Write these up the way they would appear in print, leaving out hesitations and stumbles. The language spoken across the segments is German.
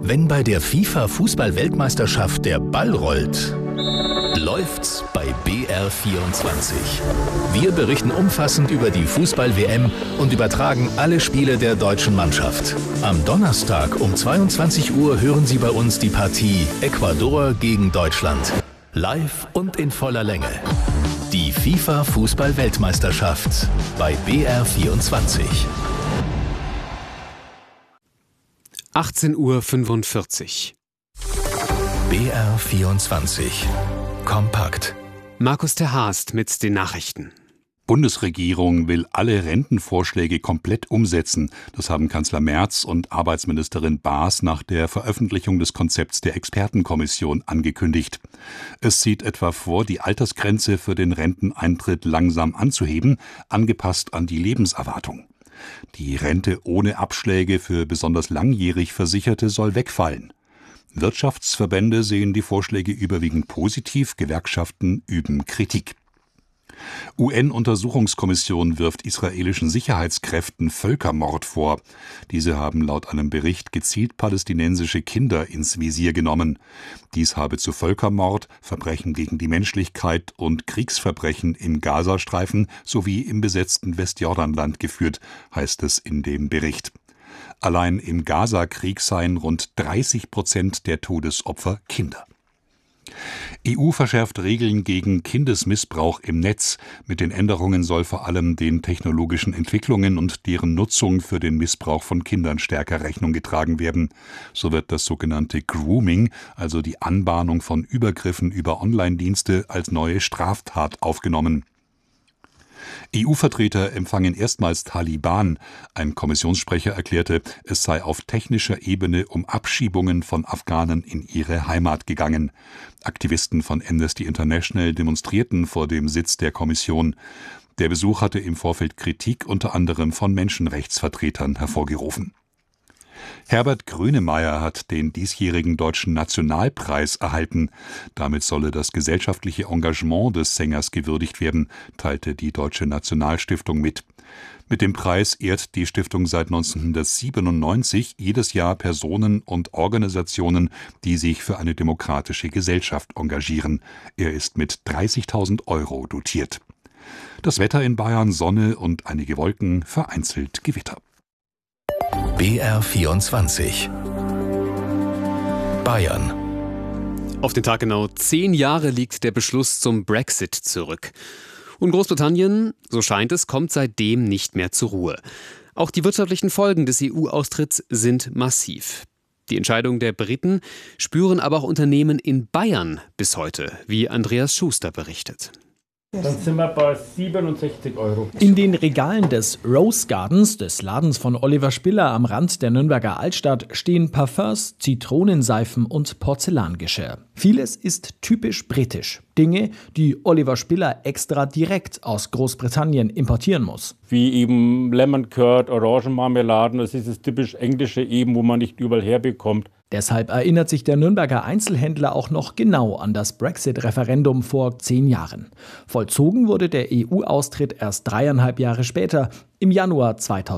Wenn bei der FIFA-Fußball-Weltmeisterschaft der Ball rollt, läuft's bei BR24. Wir berichten umfassend über die Fußball-WM und übertragen alle Spiele der deutschen Mannschaft. Am Donnerstag um 22 Uhr hören Sie bei uns die Partie Ecuador gegen Deutschland. Live und in voller Länge. Die FIFA-Fußball-Weltmeisterschaft bei BR24. 18:45 Uhr. BR24. Kompakt. Markus ter Haast mit den Nachrichten. Bundesregierung will alle Rentenvorschläge komplett umsetzen. Das haben Kanzler Merz und Arbeitsministerin Baas nach der Veröffentlichung des Konzepts der Expertenkommission angekündigt. Es sieht etwa vor, die Altersgrenze für den Renteneintritt langsam anzuheben, angepasst an die Lebenserwartung. Die Rente ohne Abschläge für besonders langjährig Versicherte soll wegfallen. Wirtschaftsverbände sehen die Vorschläge überwiegend positiv, Gewerkschaften üben Kritik. UN-Untersuchungskommission wirft israelischen Sicherheitskräften Völkermord vor. Diese haben laut einem Bericht gezielt palästinensische Kinder ins Visier genommen. Dies habe zu Völkermord, Verbrechen gegen die Menschlichkeit und Kriegsverbrechen im Gazastreifen sowie im besetzten Westjordanland geführt, heißt es in dem Bericht. Allein im Gaza-Krieg seien rund 30% der Todesopfer Kinder. EU verschärft Regeln gegen Kindesmissbrauch im Netz. Mit den Änderungen soll vor allem den technologischen Entwicklungen und deren Nutzung für den Missbrauch von Kindern stärker Rechnung getragen werden. So wird das sogenannte Grooming, also die Anbahnung von Übergriffen über Online-Dienste, als neue Straftat aufgenommen. EU-Vertreter empfangen erstmals Taliban. Ein Kommissionssprecher erklärte, es sei auf technischer Ebene um Abschiebungen von Afghanen in ihre Heimat gegangen. Aktivisten von Amnesty International demonstrierten vor dem Sitz der Kommission. Der Besuch hatte im Vorfeld Kritik unter anderem von Menschenrechtsvertretern hervorgerufen. Herbert Grönemeyer hat den diesjährigen Deutschen Nationalpreis erhalten. Damit solle das gesellschaftliche Engagement des Sängers gewürdigt werden, teilte die Deutsche Nationalstiftung mit. Mit dem Preis ehrt die Stiftung seit 1997 jedes Jahr Personen und Organisationen, die sich für eine demokratische Gesellschaft engagieren. Er ist mit 30.000 € dotiert. Das Wetter in Bayern: Sonne und einige Wolken, vereinzelt Gewitter. BR24. Bayern. Auf den Tag genau 10 Jahre liegt der Beschluss zum Brexit zurück. Und Großbritannien, so scheint es, kommt seitdem nicht mehr zur Ruhe. Auch die wirtschaftlichen Folgen des EU-Austritts sind massiv. Die Entscheidung der Briten spüren aber auch Unternehmen in Bayern bis heute, wie Andreas Schuster berichtet. Dann sind wir bei 67 €. In den Regalen des Rose Gardens, des Ladens von Oliver Spiller am Rand der Nürnberger Altstadt, stehen Parfums, Zitronenseifen und Porzellangeschirr. Vieles ist typisch britisch. Dinge, die Oliver Spiller extra direkt aus Großbritannien importieren muss. Wie eben Lemon Curd, Orangenmarmeladen, das ist das typisch Englische eben, wo man nicht überall herbekommt. Deshalb erinnert sich der Nürnberger Einzelhändler auch noch genau an das Brexit-Referendum vor 10 Jahren. Vollzogen wurde der EU-Austritt erst 3,5 Jahre später, im Januar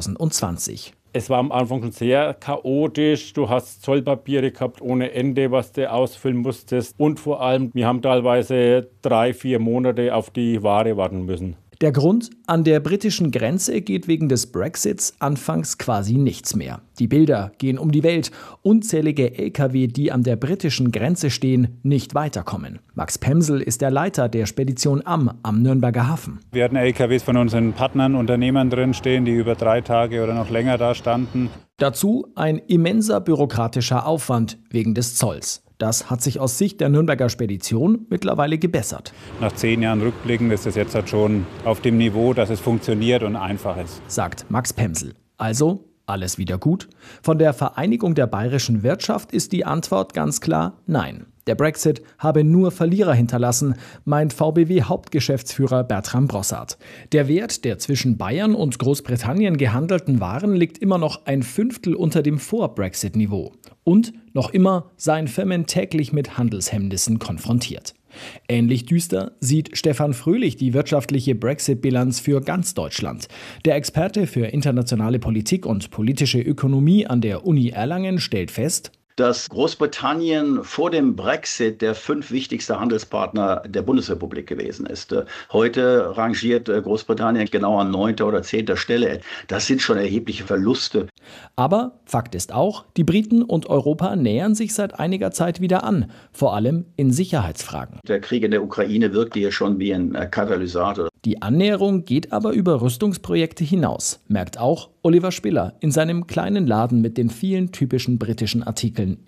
2020. Es war am Anfang schon sehr chaotisch. Du hast Zollpapiere gehabt ohne Ende, was du ausfüllen musstest. Und vor allem, wir haben teilweise 3-4 Monate auf die Ware warten müssen. Der Grund: an der britischen Grenze geht wegen des Brexits anfangs quasi nichts mehr. Die Bilder gehen um die Welt. Unzählige Lkw, die an der britischen Grenze stehen, nicht weiterkommen. Max Pemsel ist der Leiter der Spedition am Nürnberger Hafen. Wir hatten LKWs von unseren Partnern, Unternehmern drin stehen, die über 3 Tage oder noch länger da standen. Dazu ein immenser bürokratischer Aufwand wegen des Zolls. Das hat sich aus Sicht der Nürnberger Spedition mittlerweile gebessert. Nach 10 Jahren rückblickend ist es jetzt halt schon auf dem Niveau, dass es funktioniert und einfach ist, sagt Max Pemsel. Also alles wieder gut? Von der Vereinigung der bayerischen Wirtschaft ist die Antwort ganz klar nein. Der Brexit habe nur Verlierer hinterlassen, meint VBW-Hauptgeschäftsführer Bertram Brossard. Der Wert der zwischen Bayern und Großbritannien gehandelten Waren liegt immer noch 1/5 unter dem Vor-Brexit-Niveau. Und noch immer seien Firmen täglich mit Handelshemmnissen konfrontiert. Ähnlich düster sieht Stefan Fröhlich die wirtschaftliche Brexit-Bilanz für ganz Deutschland. Der Experte für internationale Politik und politische Ökonomie an der Uni Erlangen stellt fest: dass Großbritannien vor dem Brexit der 5. wichtigste Handelspartner der Bundesrepublik gewesen ist. Heute rangiert Großbritannien genau an 9. oder 10. Stelle. Das sind schon erhebliche Verluste. Aber Fakt ist auch, die Briten und Europa nähern sich seit einiger Zeit wieder an, vor allem in Sicherheitsfragen. Der Krieg in der Ukraine wirkte hier schon wie ein Katalysator. Die Annäherung geht aber über Rüstungsprojekte hinaus, merkt auch Oliver Spiller in seinem kleinen Laden mit den vielen typischen britischen Artikeln